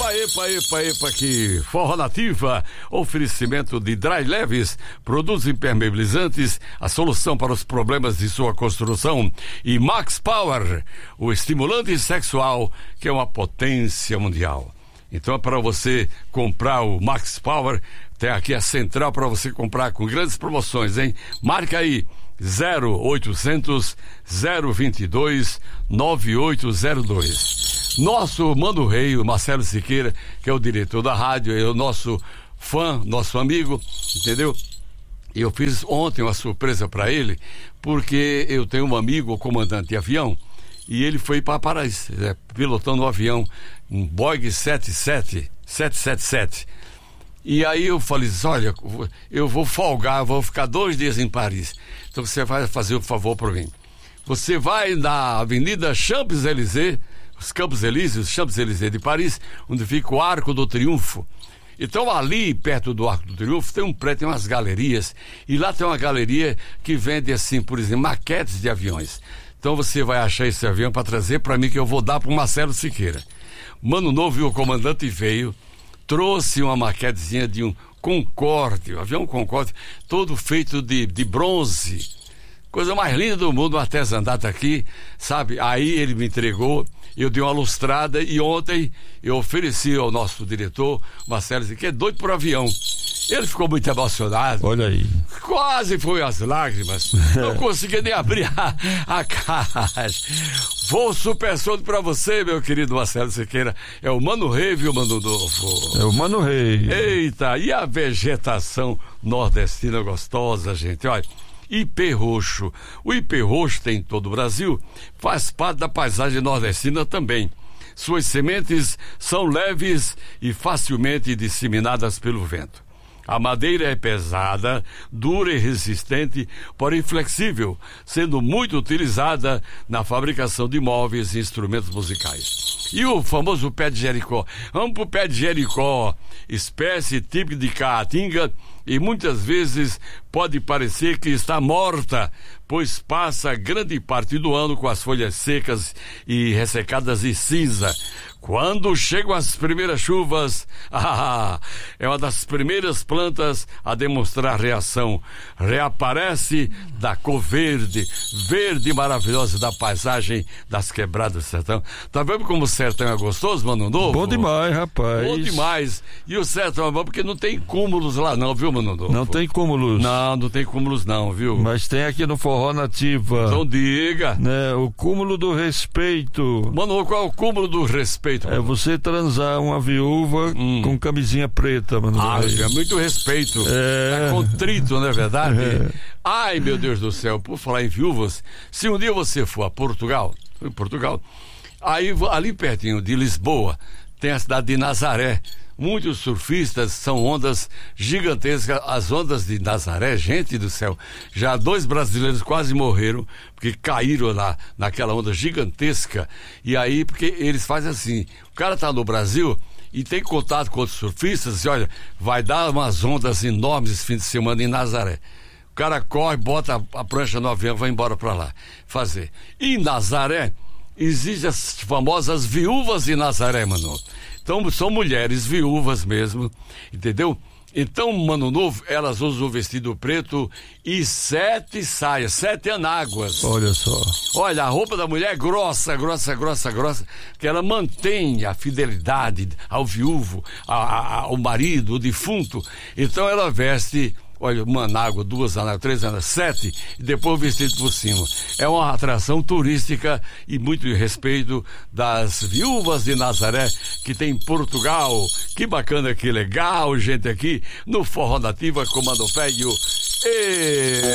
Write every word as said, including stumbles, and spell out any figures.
Epa, epa, epa, epa, que Forró Nativa, oferecimento de Dry Leves, produtos impermeabilizantes, a solução para os problemas de sua construção, e Max Power, o estimulante sexual, que é uma potência mundial. Então, para você comprar o Max Power, tem aqui a central para você comprar com grandes promoções, hein? Marca aí, zero oitocentos, zero vinte e dois, nove oito zero dois. Nosso Mano Rei, o Marcelo Siqueira, que é o diretor da rádio, é o nosso fã, nosso amigo, entendeu? Eu fiz ontem uma surpresa para ele, porque eu tenho um amigo, comandante de avião, e ele foi para Paraíso, é, pilotando um avião, um Boeing sete sete sete. E aí eu falei, olha, eu vou folgar, vou ficar dois dias em Paris. Então você vai fazer um favor para mim. Você vai na Avenida Champs-Élysées, os Campos Elíseos, Champs-Élysées de Paris, onde fica o Arco do Triunfo. Então ali, perto do Arco do Triunfo, tem um prédio, tem umas galerias. E lá tem uma galeria que vende, assim, por exemplo, maquetes de aviões. Então você vai achar esse avião para trazer para mim, que eu vou dar para o Marcelo Siqueira. Mano Novo, o comandante veio, trouxe uma maquetezinha de um Concorde, um avião Concorde, todo feito de, de bronze. Coisa mais linda do mundo, um artesanato aqui, sabe? Aí ele me entregou, eu dei uma lustrada e ontem eu ofereci ao nosso diretor, Marcelo, que é doido por avião. Ele ficou muito emocionado. Olha aí. Quase foi as lágrimas. Não conseguia nem abrir a, a caixa. Voo supersônico pra você, meu querido Marcelo Siqueira. É o Mano Rei, viu, Mano Novo? É o Mano Rei. Eita, e a vegetação nordestina gostosa, gente? Olha, ipê roxo. O ipê roxo tem em todo o Brasil, faz parte da paisagem nordestina também. Suas sementes são leves e facilmente disseminadas pelo vento. A madeira é pesada, dura e resistente, porém flexível, sendo muito utilizada na fabricação de móveis e instrumentos musicais. E o famoso pé de Jericó? Vamos pro pé de Jericó, espécie típica de caatinga, e muitas vezes pode parecer que está morta, pois passa grande parte do ano com as folhas secas e ressecadas e cinza. Quando chegam as primeiras chuvas, ah, é uma das primeiras plantas a demonstrar reação. Reaparece da cor verde, verde maravilhosa da paisagem das quebradas do sertão. Tá vendo como o sertão é gostoso, Mano Novo? Bom demais, rapaz. Bom demais. E o sertão é bom porque não tem cúmulos lá não, viu, Mano Novo? Não tem cúmulos. Não, não tem cúmulos não, viu? Mas tem aqui no Forró Nativa. Então diga. Né, o cúmulo do respeito. Mano, qual é o cúmulo do respeito? Mano? É você transar uma viúva hum. com camisinha preta, mano. Ah, é muito respeito. É. Tá contrito, não é verdade? É. Ai, meu Deus do céu, por falar em viúvas, se um dia você for a Portugal, em Portugal, aí ali pertinho de Lisboa, tem a cidade de Nazaré. Muitos surfistas, são ondas gigantescas, as ondas de Nazaré, gente do céu, já dois brasileiros quase morreram, porque caíram lá, naquela onda gigantesca, e aí, porque eles fazem assim, o cara tá no Brasil e tem contato com outros surfistas, e olha, vai dar umas ondas enormes esse fim de semana em Nazaré. O cara corre, bota a, a prancha no avião, vai embora pra lá, fazer. E em Nazaré, existem as famosas viúvas de Nazaré, mano. Então, são mulheres viúvas mesmo, entendeu? Então, Mano Novo, elas usam o vestido preto e sete saias, sete anáguas. Olha só. Olha, a roupa da mulher é grossa, grossa, grossa, grossa, que ela mantém a fidelidade ao viúvo, a, a, ao marido, o defunto. Então, ela veste... Olha, uma anágua, duas anáguas, três anáguas, sete, e depois o vestido por cima. É uma atração turística e muito respeito das viúvas de Nazaré que tem em Portugal. Que bacana, que legal, gente, aqui no Forró Nativa, Comando Velho. E...